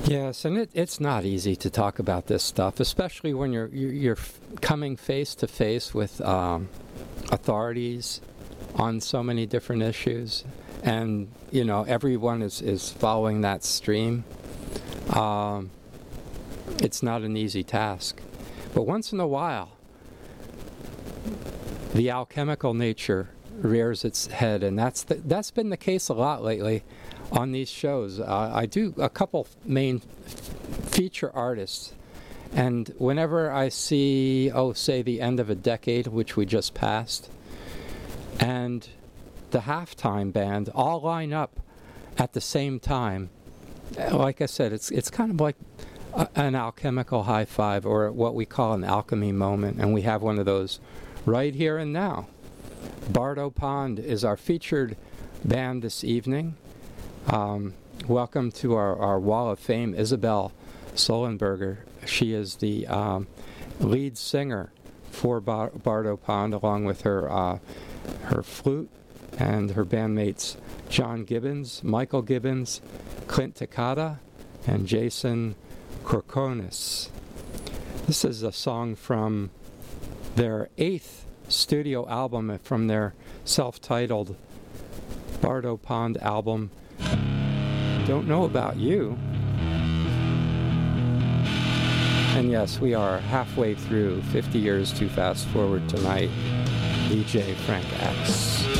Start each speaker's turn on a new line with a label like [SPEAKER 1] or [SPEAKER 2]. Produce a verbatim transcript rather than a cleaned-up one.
[SPEAKER 1] Yes, and it, it's not easy to talk about this stuff, especially when you're you're, you're coming face to face with um, authorities on so many different issues, and you know everyone is, is following that stream. Um, it's not an easy task, but once in a while, the alchemical nature rears its head, and that's the, that's been the case a lot lately on these shows. Uh, I do a couple main feature artists, and whenever I see, oh, say the end of a decade, which we just passed, and the halftime band all line up at the same time, like I said, it's it's kind of like a, an alchemical high five, or what we call an alchemy moment, and we have one of those right here and now. Bardo Pond is our featured band this evening. Um, welcome to our, our Wall of Fame, Isabel Solenberger. She is the um, lead singer for Bar- Bardo Pond, along with her uh, her flute and her bandmates John Gibbons, Michael Gibbons, Clint Takata, and Jason Korkonis. This is a song from their eighth studio album, from their self-titled Bardo Pond album, Don't Know About You. And yes, we are halfway through fifty years Too Fast Forward tonight. D J Frank X.